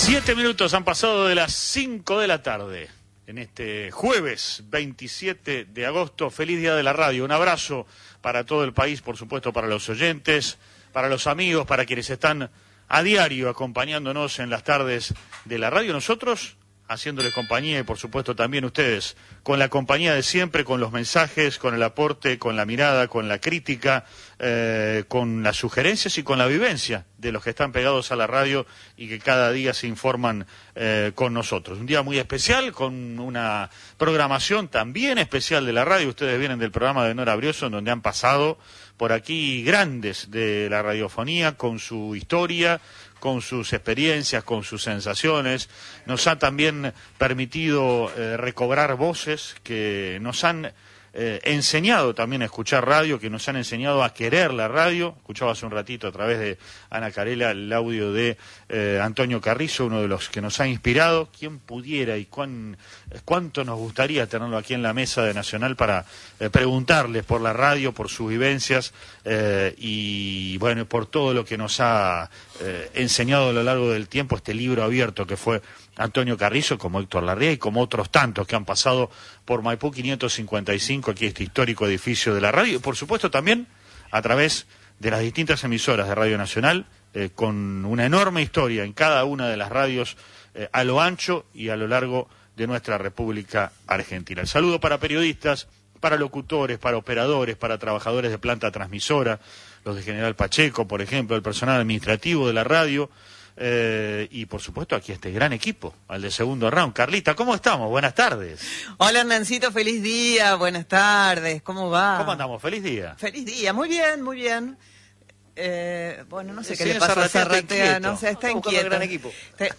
7 minutos han pasado de las 5 de la tarde en este jueves 27 de agosto. Feliz Día de la Radio. Un abrazo para todo el país, por supuesto, para los oyentes, para los amigos, para quienes están a diario acompañándonos en las tardes de la radio. Nosotros haciéndoles compañía y, por supuesto, también ustedes, con la compañía de siempre, con los mensajes, con el aporte, con la mirada, con la crítica, con las sugerencias y con la vivencia de los que están pegados a la radio y que cada día se informan con nosotros. Un día muy especial, con una programación también especial de la radio. Ustedes vienen del programa de Nora Brioso, en donde han pasado por aquí grandes de la radiofonía, con su historia, con sus experiencias, con sus sensaciones. Nos ha también permitido recobrar voces que nos han enseñado también a escuchar radio, que nos han enseñado a querer la radio. Escuchaba hace un ratito a través de Ana Carela el audio de Antonio Carrizo, uno de los que nos ha inspirado. ¿Quién pudiera y cuánto nos gustaría tenerlo aquí en la mesa de Nacional para preguntarles por la radio, por sus vivencias y bueno, por todo lo que nos ha enseñado a lo largo del tiempo este libro abierto que fue Antonio Carrizo, como Héctor Larrea y como otros tantos que han pasado por Maipú 555, aquí este histórico edificio de la radio, y por supuesto también a través de las distintas emisoras de Radio Nacional, con una enorme historia en cada una de las radios a lo ancho y a lo largo de nuestra República Argentina. El saludo para periodistas, para locutores, para operadores, para trabajadores de planta transmisora, los de General Pacheco, por ejemplo, el personal administrativo de la radio, y por supuesto aquí este gran equipo, al de segundo round. Carlita, ¿cómo estamos? Buenas tardes. Hola Hernancito, feliz día, buenas tardes, ¿cómo va? ¿Cómo andamos? Feliz día. Feliz día, muy bien, muy bien. Bueno, no sé qué le Señor pasa a Zarratea, Zarratea, no sé, está inquieto. Gran equipo.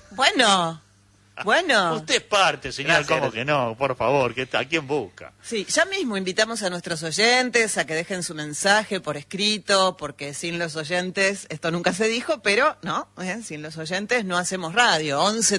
Bueno. Usted es parte, señor, Gracias. ¿cómo que no? Por favor, ¿a quién busca? Sí, ya mismo invitamos a nuestros oyentes a que dejen su mensaje por escrito, porque sin los oyentes, esto nunca se dijo, pero no, sin los oyentes no hacemos radio.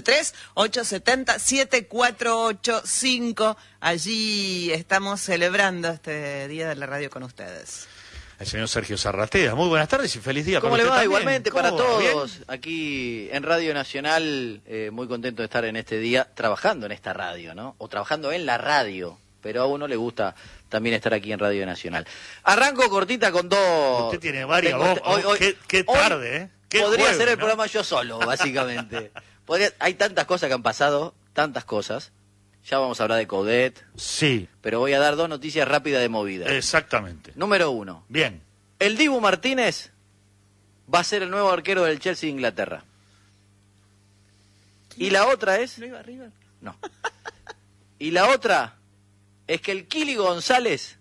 11-3-870-7485, allí estamos celebrando este Día de la Radio con ustedes. El señor Sergio Zarratea, muy buenas tardes y feliz día. ¿Cómo para le usted va? también. Igualmente ¿Cómo para va? todos. ¿Bien? Aquí en Radio Nacional, muy contento de estar en este día trabajando en esta radio, ¿no? O trabajando en la radio, pero a uno le gusta también estar aquí en Radio Nacional. Arranco cortita con dos... Usted tiene varias Tengo- voz. Qué tarde, ¿eh? Qué podría jueves, hacer el ¿no? programa yo solo, básicamente. Hay tantas cosas que han pasado, tantas cosas. Ya vamos a hablar de Coudet, Sí, pero voy a dar dos noticias rápidas de movida. exactamente. Número 1. Bien. El Dibu Martínez va a ser el nuevo arquero del Chelsea de Inglaterra. Y la otra es... ¿No iba arriba? No. Y la otra es que el Kili González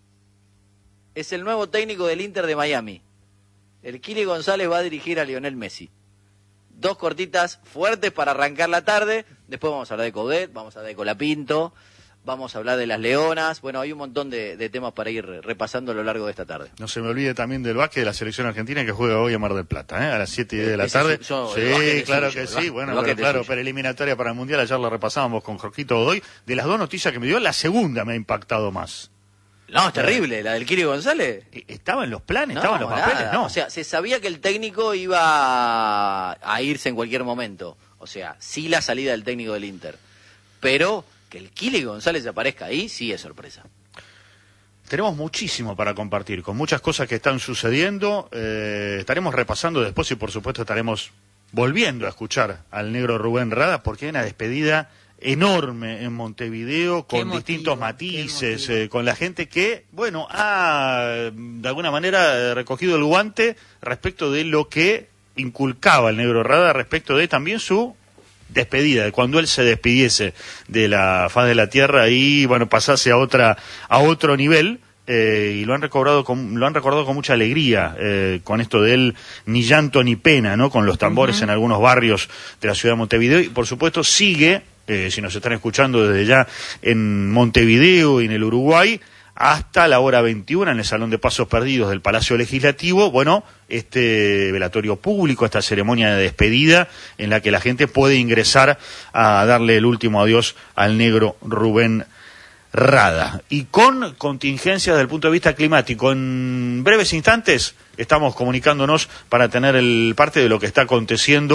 es el nuevo técnico del Inter de Miami. El Kili González va a dirigir a Lionel Messi. Dos cortitas fuertes para arrancar la tarde. Después vamos a hablar de Coudet, vamos a hablar de Colapinto, vamos a hablar de las Leonas. Bueno, hay un montón de temas para ir repasando a lo largo de esta tarde. No se me olvide también del básquet de la selección argentina que juega hoy a Mar del Plata, a las 7:10 de la Ese tarde. el básquet Sí, es claro suyo, que el sí. básquet- Bueno, el básquet pero claro, es suyo. pero eliminatoria para el Mundial, ayer la repasábamos con Jorgito Godoy. De las dos noticias que me dio, la segunda me ha impactado más. No, es terrible, la del Kili González. ¿Estaba en los planes? ¿Estaba en los nada. papeles? No. O sea, se sabía que el técnico iba a irse en cualquier momento. O sea, sí la salida del técnico del Inter. Pero que el Kili González aparezca ahí, sí es sorpresa. Tenemos muchísimo para compartir, con muchas cosas que están sucediendo. Estaremos repasando después y por supuesto estaremos volviendo a escuchar al negro Rubén Rada, porque hay una despedida enorme en Montevideo, con Qué distintos motivo, matices, qué motivo. con la gente que, bueno, ha de alguna manera recogido el guante respecto de lo que inculcaba el negro Rada, respecto de también su despedida, de cuando él se despidiese de la faz de la tierra y bueno, pasase a otro nivel. Y lo han recordado con mucha alegría, con esto de él, ni llanto ni pena, ¿no? Con los tambores en algunos barrios de la ciudad de Montevideo, y por supuesto sigue, si nos están escuchando desde ya en Montevideo y en el Uruguay, hasta la hora 21 en el Salón de Pasos Perdidos del Palacio Legislativo, bueno, este velatorio público, esta ceremonia de despedida en la que la gente puede ingresar a darle el último adiós al negro Rubén Rada. Y con contingencias desde el punto de vista climático. En breves instantes estamos comunicándonos para tener parte de lo que está aconteciendo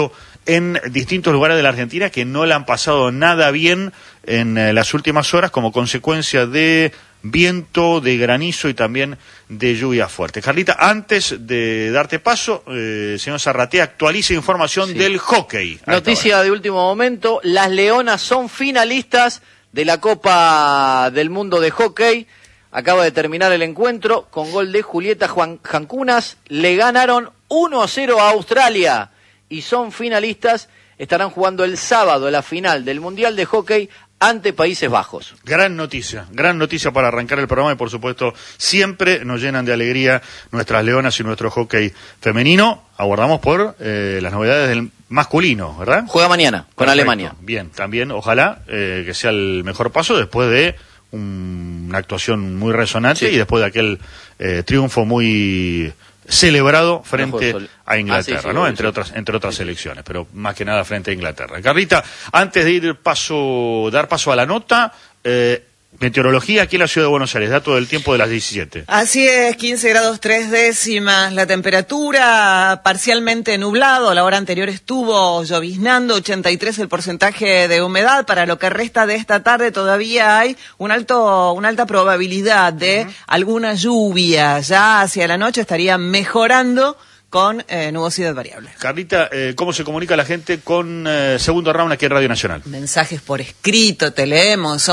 en distintos lugares de la Argentina que no la han pasado nada bien en las últimas horas como consecuencia de viento, de granizo y también de lluvia fuerte. Carlita, antes de darte paso, señor Zarratea, actualiza información del hockey. Noticia de último momento, las Leonas son finalistas de la Copa del Mundo de Hockey. Acaba de terminar el encuentro con gol de Julieta Jancunas. Le ganaron 1-0 a Australia y son finalistas. Estarán jugando el sábado la final del Mundial de Hockey ante Países Bajos. Gran noticia para arrancar el programa y por supuesto siempre nos llenan de alegría nuestras leonas y nuestro hockey femenino. Aguardamos por las novedades del masculino, ¿verdad? Juega mañana con Alemania. Bien, también ojalá que sea el mejor paso después de una actuación muy resonante y después de aquel triunfo muy celebrado frente a Inglaterra, ¿no? Entre otras selecciones, pero más que nada frente a Inglaterra. Carlita, antes de dar paso a la nota, meteorología aquí en la ciudad de Buenos Aires, dato del tiempo de las 17. Así es, 15 grados 3 décimas, la temperatura parcialmente nublado, a la hora anterior estuvo lloviznando, 83 el porcentaje de humedad, para lo que resta de esta tarde todavía hay una alta probabilidad de alguna lluvia, ya hacia la noche estaría mejorando con nubosidad variable. Carlita, ¿cómo se comunica la gente con Segundo Round aquí en Radio Nacional? Mensajes por escrito, te leemos,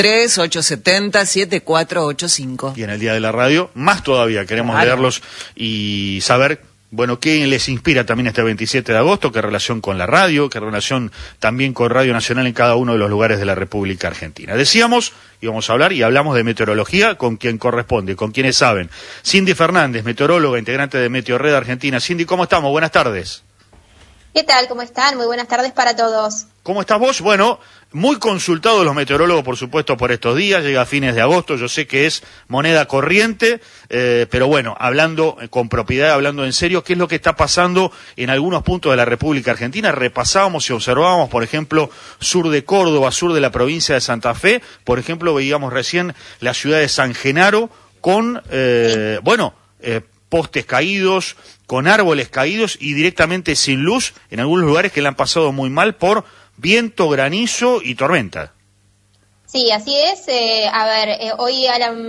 11-3-870-7485. Y en el Día de la Radio, más todavía, queremos leerlos y saber, bueno, qué les inspira también este 27 de agosto, qué relación con la radio, qué relación también con Radio Nacional en cada uno de los lugares de la República Argentina. Decíamos, íbamos a hablar y hablamos de meteorología con quien corresponde, con quienes saben. Cindy Fernández, meteoróloga, integrante de Meteorred Argentina. Cindy, ¿cómo estamos? Buenas tardes. ¿Qué tal? ¿Cómo están? Muy buenas tardes para todos. ¿Cómo estás vos? Bueno, muy consultados los meteorólogos, por supuesto, por estos días. Llega a fines de agosto, yo sé que es moneda corriente, pero bueno, hablando con propiedad, hablando en serio, ¿qué es lo que está pasando en algunos puntos de la República Argentina? Repasábamos y observábamos, por ejemplo, sur de Córdoba, sur de la provincia de Santa Fe. Por ejemplo, veíamos recién la ciudad de San Genaro con, postes caídos, con árboles caídos y directamente sin luz en algunos lugares que le han pasado muy mal por viento, granizo y tormenta. Sí, así es. Hoy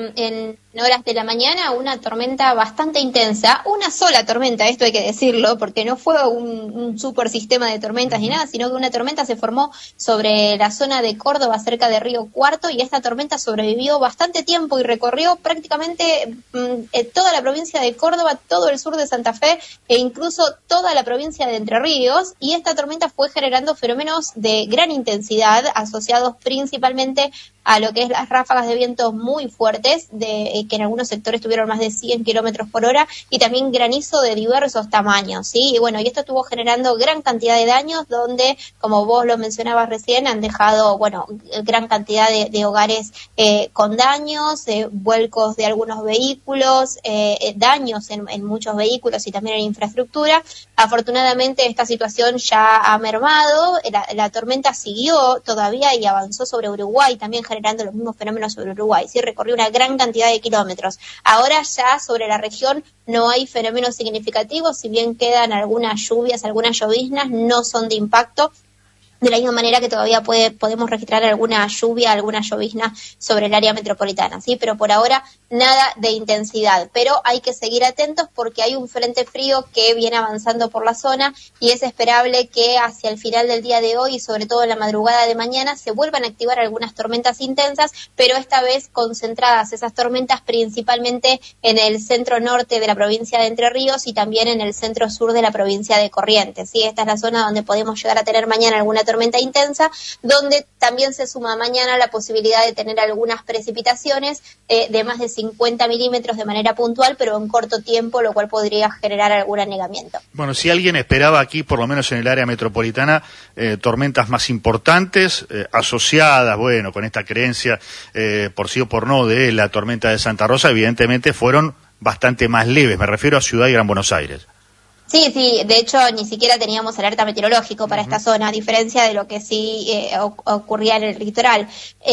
en horas de la mañana una tormenta bastante intensa, una sola tormenta, esto hay que decirlo, porque no fue un super sistema de tormentas ni nada, sino que una tormenta se formó sobre la zona de Córdoba, cerca de Río Cuarto, y esta tormenta sobrevivió bastante tiempo y recorrió prácticamente toda la provincia de Córdoba, todo el sur de Santa Fe e incluso toda la provincia de Entre Ríos, y esta tormenta fue generando fenómenos de gran intensidad asociados principalmente a lo que es las ráfagas de vientos muy fuertes, que en algunos sectores tuvieron más de 100 kilómetros por hora, y también granizo de diversos tamaños, ¿sí? Y bueno, y esto estuvo generando gran cantidad de daños, donde, como vos lo mencionabas recién, han dejado, gran cantidad de hogares con daños, vuelcos de algunos vehículos, daños en muchos vehículos y también en infraestructura. Afortunadamente esta situación ya ha mermado, la tormenta siguió todavía y avanzó sobre Uruguay, también generando los mismos fenómenos sobre Uruguay, ¿sí? Recorrió una gran cantidad de kilómetros. Ahora ya sobre la región no hay fenómenos significativos, si bien quedan algunas lluvias, algunas lloviznas, no son de impacto. De la misma manera que todavía podemos registrar alguna lluvia, alguna llovizna sobre el área metropolitana, ¿sí? Pero por ahora nada de intensidad. Pero hay que seguir atentos porque hay un frente frío que viene avanzando por la zona y es esperable que hacia el final del día de hoy y sobre todo en la madrugada de mañana se vuelvan a activar algunas tormentas intensas, pero esta vez concentradas esas tormentas principalmente en el centro norte de la provincia de Entre Ríos y también en el centro sur de la provincia de Corrientes, ¿sí? Esta es la zona donde podemos llegar a tener mañana alguna tormenta intensa, donde también se suma mañana la posibilidad de tener algunas precipitaciones de más de 50 milímetros de manera puntual, pero en corto tiempo, lo cual podría generar algún anegamiento. Bueno, si alguien esperaba aquí, por lo menos en el área metropolitana, tormentas más importantes, asociadas, con esta creencia, por sí o por no, de la tormenta de Santa Rosa, evidentemente fueron bastante más leves, me refiero a Ciudad y Gran Buenos Aires. Sí, de hecho ni siquiera teníamos alerta meteorológico para esta zona, a diferencia de lo que sí ocurría en el litoral.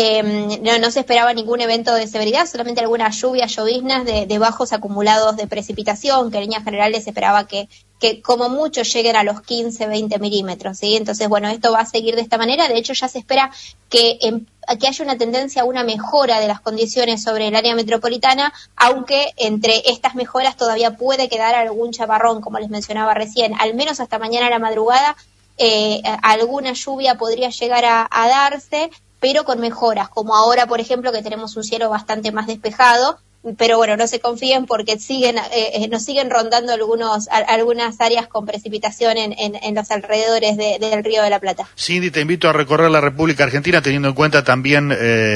No se esperaba ningún evento de severidad, solamente algunas lluvias, lloviznas de bajos acumulados de precipitación, que en líneas generales se esperaba que que como mucho lleguen a los 15, 20 milímetros, ¿sí? Entonces, bueno, esto va a seguir de esta manera. De hecho, ya se espera que haya una tendencia a una mejora de las condiciones sobre el área metropolitana, aunque entre estas mejoras todavía puede quedar algún chaparrón, como les mencionaba recién. Al menos hasta mañana a la madrugada, alguna lluvia podría llegar a darse, pero con mejoras, como ahora, por ejemplo, que tenemos un cielo bastante más despejado. Pero bueno, no se confíen porque nos siguen rondando algunas áreas con precipitación en los alrededores del Río de la Plata. Cindy, te invito a recorrer la República Argentina teniendo en cuenta también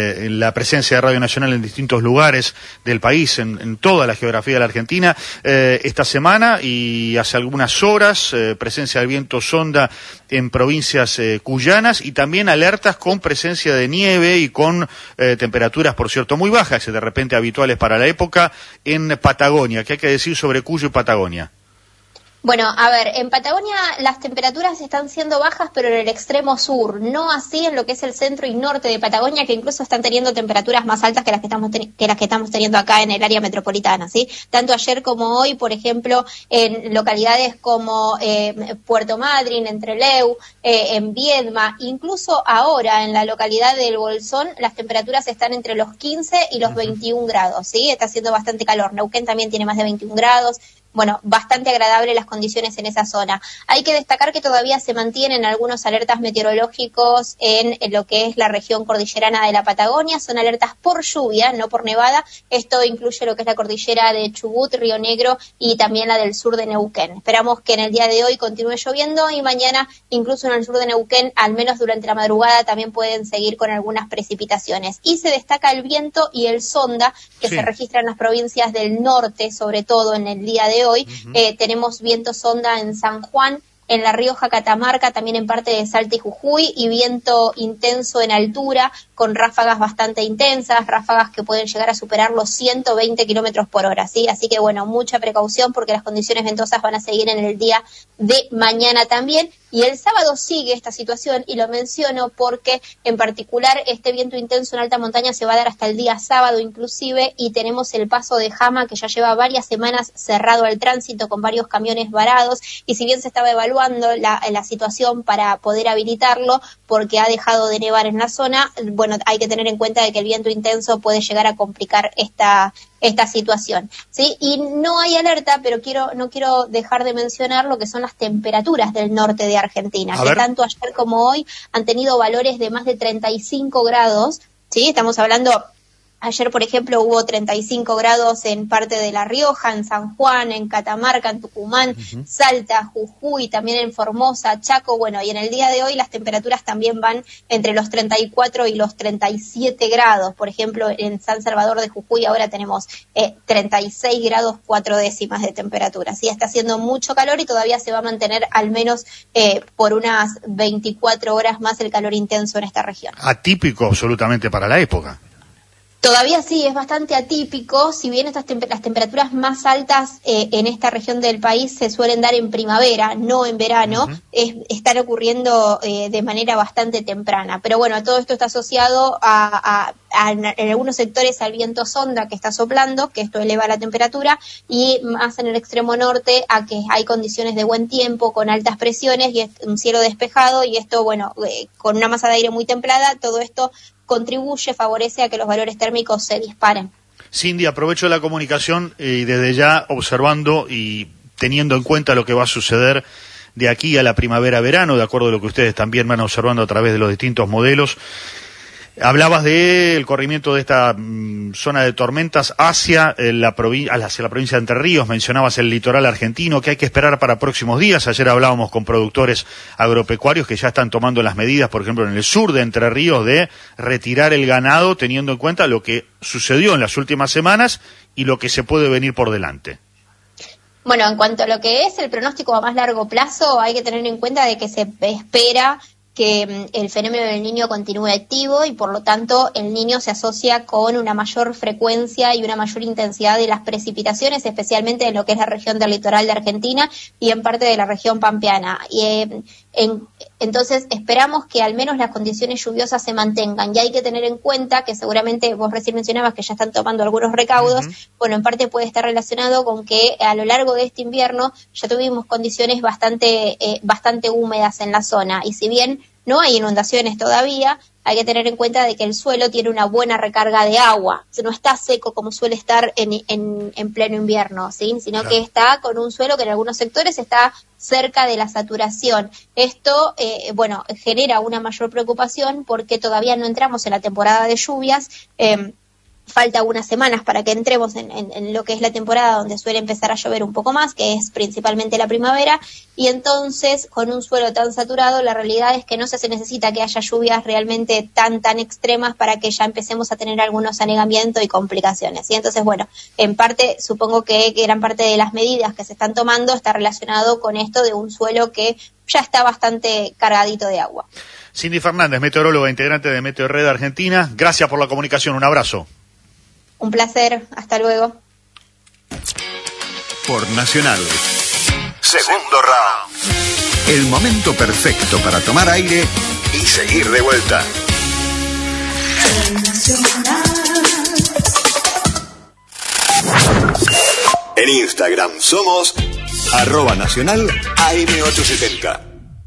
la presencia de Radio Nacional en distintos lugares del país, en toda la geografía de la Argentina. Esta semana y hace algunas horas, presencia del viento sonda en provincias cuyanas y también alertas con presencia de nieve y con temperaturas, por cierto, muy bajas, de repente habituales para la época en Patagonia. ¿Qué hay que decir sobre Cuyo y Patagonia? Bueno, a ver, en Patagonia las temperaturas están siendo bajas, pero en el extremo sur, no así en lo que es el centro y norte de Patagonia, que incluso están teniendo temperaturas más altas que las que estamos teniendo acá en el área metropolitana, ¿sí? Tanto ayer como hoy, por ejemplo, en localidades como Puerto Madryn, en Trelew, en Viedma, incluso ahora en la localidad del Bolsón, las temperaturas están entre los 15 y los 21 grados, ¿sí? Está haciendo bastante calor. Neuquén también tiene más de 21 grados. Bueno, bastante agradable las condiciones en esa zona. Hay que destacar que todavía se mantienen algunos alertas meteorológicos en lo que es la región cordillerana de la Patagonia. Son alertas por lluvia, no por nevada. Esto incluye lo que es la cordillera de Chubut, Río Negro y también la del sur de Neuquén. Esperamos que en el día de hoy continúe lloviendo y mañana, incluso en el sur de Neuquén, al menos durante la madrugada, también pueden seguir con algunas precipitaciones. Y se destaca el viento y el sonda que se registra en las provincias del norte, sobre todo en el día de hoy. Tenemos viento sonda en San Juan, en La Rioja, Catamarca, también en parte de Salta y Jujuy, y viento intenso en altura, con ráfagas bastante intensas, ráfagas que pueden llegar a superar los 120 kilómetros por hora, ¿sí? Así que, bueno, mucha precaución porque las condiciones ventosas van a seguir en el día de mañana también. Y el sábado sigue esta situación, y lo menciono porque, en particular, este viento intenso en alta montaña se va a dar hasta el día sábado inclusive, y tenemos el paso de Jama, que ya lleva varias semanas cerrado al tránsito con varios camiones varados, y si bien se estaba evaluando la situación para poder habilitarlo, porque ha dejado de nevar en la zona, bueno, hay que tener en cuenta de que el viento intenso puede llegar a complicar esta situación, ¿sí? Y no hay alerta, pero no quiero dejar de mencionar lo que son las temperaturas del norte de Argentina, que tanto ayer como hoy han tenido valores de más de 35 grados, ¿sí? Estamos hablando... Ayer, por ejemplo, hubo 35 grados en parte de La Rioja, en San Juan, en Catamarca, en Tucumán, Salta, Jujuy, también en Formosa, Chaco. Bueno, y en el día de hoy las temperaturas también van entre los 34 y los 37 grados. Por ejemplo, en San Salvador de Jujuy ahora tenemos 36 grados 4 décimas de temperatura. Sí, está haciendo mucho calor y todavía se va a mantener al menos por unas 24 horas más el calor intenso en esta región. Atípico absolutamente para la época. Todavía sí, es bastante atípico, si bien las temperaturas más altas en esta región del país se suelen dar en primavera, no en verano, están ocurriendo de manera bastante temprana. Pero bueno, todo esto está asociado en algunos sectores al viento sonda que está soplando, que esto eleva la temperatura, y más en el extremo norte a que hay condiciones de buen tiempo, con altas presiones y un cielo despejado, y esto, bueno, con una masa de aire muy templada, todo esto contribuye, favorece a que los valores térmicos se disparen. Cindy, aprovecho la comunicación y desde ya observando y teniendo en cuenta lo que va a suceder de aquí a la primavera-verano, de acuerdo a lo que ustedes también van observando a través de los distintos modelos. Hablabas del corrimiento de esta zona de tormentas hacia la provincia de Entre Ríos, mencionabas el litoral argentino, que hay que esperar para próximos días. Ayer hablábamos con productores agropecuarios que ya están tomando las medidas, por ejemplo, en el sur de Entre Ríos, de retirar el ganado, teniendo en cuenta lo que sucedió en las últimas semanas y lo que se puede venir por delante. Bueno, en cuanto a lo que es el pronóstico a más largo plazo, hay que tener en cuenta de que se espera que el fenómeno del Niño continúe activo y por lo tanto el Niño se asocia con una mayor frecuencia y una mayor intensidad de las precipitaciones, especialmente en lo que es la región del litoral de Argentina y en parte de la región pampeana. Y Entonces esperamos que al menos las condiciones lluviosas se mantengan, y hay que tener en cuenta que seguramente vos recién mencionabas que ya están tomando algunos recaudos. Bueno, en parte puede estar relacionado con que a lo largo de este invierno ya tuvimos condiciones bastante húmedas en la zona, y si bien no hay inundaciones todavía, hay que tener en cuenta de que el suelo tiene una buena recarga de agua, no está seco como suele estar en pleno invierno, ¿sí? Sino que está con un suelo que en algunos sectores está cerca de la saturación. Esto, genera una mayor preocupación porque todavía no entramos en la temporada de lluvias. Falta unas semanas para que entremos en lo que es la temporada donde suele empezar a llover un poco más, que es principalmente la primavera, y entonces con un suelo tan saturado la realidad es que no se necesita que haya lluvias realmente tan extremas para que ya empecemos a tener algunos anegamientos y complicaciones. Y entonces, bueno, en parte supongo que gran parte de las medidas que se están tomando está relacionado con esto de un suelo que ya está bastante cargadito de agua. Cindy Fernández, meteoróloga integrante de Meteorred Argentina, gracias por la comunicación, un abrazo. Un placer, hasta luego. Por Nacional. Segundo round. El momento perfecto para tomar aire y seguir de vuelta. En Instagram somos @Nacional AM870.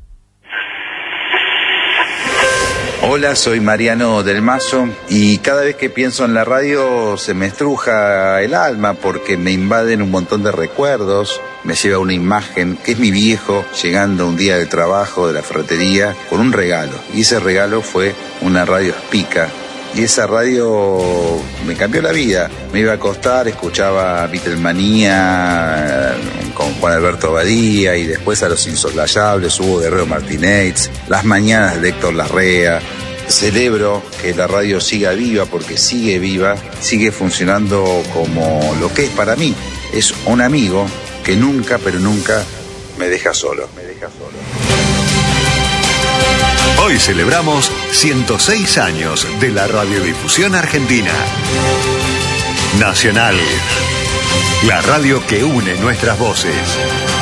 Hola, soy Mariano del Mazo y cada vez que pienso en la radio se me estruja el alma porque me invaden un montón de recuerdos, me lleva una imagen que es mi viejo llegando un día de trabajo de la ferretería con un regalo, y ese regalo fue una radio Spica. Y esa radio me cambió la vida. Me iba a acostar, escuchaba Beatlemanía con Juan Alberto Badía, y después a Los Insoslayables, Hugo Guerrero Martínez, Las Mañanas de Héctor Larrea. Celebro que la radio siga viva porque sigue viva, sigue funcionando como lo que es para mí. Es un amigo que nunca, pero nunca me deja solo. Hoy celebramos 106 años de la radiodifusión argentina. Nacional, la radio que une nuestras voces.